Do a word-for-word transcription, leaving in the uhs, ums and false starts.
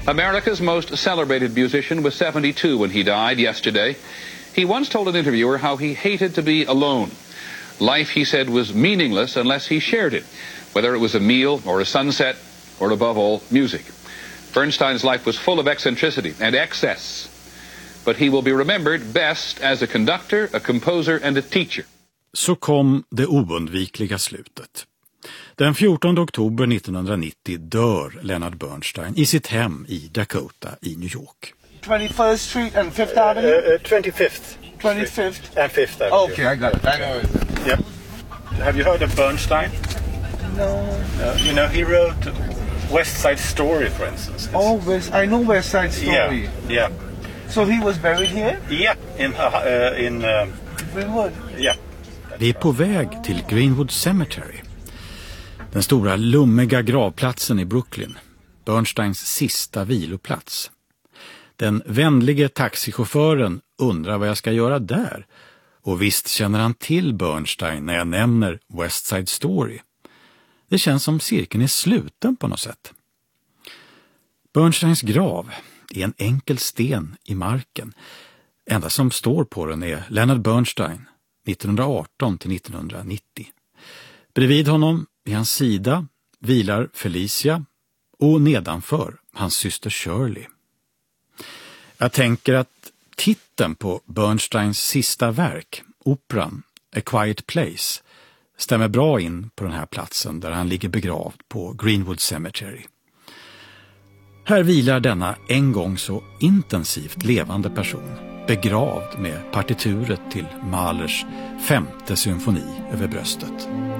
America's most celebrated musician was seventy-two when he died yesterday. He once told an interviewer how he hated to be alone. Life, he said, was meaningless unless he shared it, whether it was a meal or a sunset or, above all, music. Bernstein's life was full of eccentricity and excess, but he will be remembered best as a conductor, a composer and a teacher. Så kom det oundvikliga slutet. Den fjortonde oktober nittonhundranittio dör Leonard Bernstein i sitt hem i Dakota i New York. twenty-first Street and Fifth Avenue? Uh, uh, twenty-fifth. twenty-fifth? And Fifth Avenue. Okay, I got it. I know it. Yep. Have you heard of Bernstein? No. Uh, you know, he wrote West Side Story, for instance. Oh, West, I know West Side Story. Yeah, yeah. So he was buried here? Yeah, in... Uh, in uh, Greenwood? Yeah. Vi är på väg till Greenwood Cemetery. Den stora lummiga gravplatsen i Brooklyn. Bernsteins sista viloplats. Den vänlige taxichauffören undrar vad jag ska göra där. Och visst känner han till Bernstein när jag nämner West Side Story. Det känns som cirkeln är sluten på något sätt. Bernsteins grav är en enkel sten i marken. Enda som står på den är Leonard Bernstein, nittonhundraarton till nittonhundranittio. Bredvid honom, vid hans sida, vilar Felicia och nedanför hans syster Shirley. Jag tänker att titeln på Bernsteins sista verk, operan A Quiet Place, stämmer bra in på den här platsen där han ligger begravd på Greenwood Cemetery. Här vilar denna en gång så intensivt levande person, begravd med partituret till Mahlers femte symfoni över bröstet.